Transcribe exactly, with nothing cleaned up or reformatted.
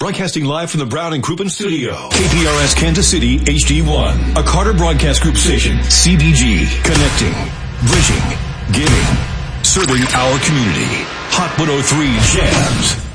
Broadcasting live from the Brown and Crouppen studio. K P R S Kansas City H D one. A Carter Broadcast Group station. C B G. Connecting. Bridging. Giving. Serving our community. Hot one oh three Jams.